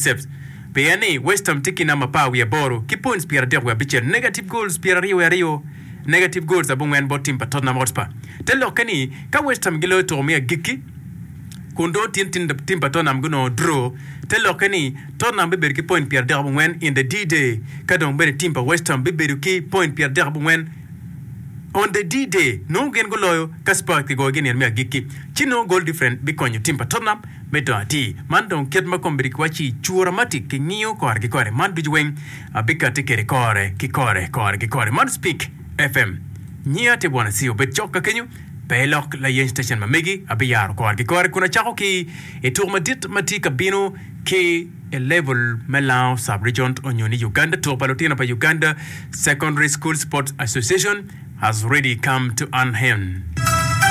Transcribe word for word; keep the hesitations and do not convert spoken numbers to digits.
biceps Peani West Ham tiki na mapawi ya boro ki points piara dek wa biche negative goals piara rio ya rio negative goals abungwen botim pa Tottenham Hotspur telo kani ka West Ham gilo to mia giki kundo tin tin tim pa Tottenham guno draw telo kani Tottenham beber ki point piara dek abungwen in the D-Day kadong bere tim pa West Ham beber ki point piara dek abungwen on the D-Day, no gen go loyo, Kaspar ki go again and me a giki. Chino goal different because you timpa Tottenham, meto ati. Mandon ket makombri kwachi churamati ki niyo kore ki kore. Man bijueng a bika tike kore ki kore kore ki kore. Man speak F M. Nia te buona siyo bet choka kenyu. Pelok la yen station mamegi abiyaro kore ki kore. Kuna chako ki e tourmadit mati kabino ki a level melau sub-region onyoni Uganda. Topalotina pa Uganda Secondary School Sports Association has already come to an end.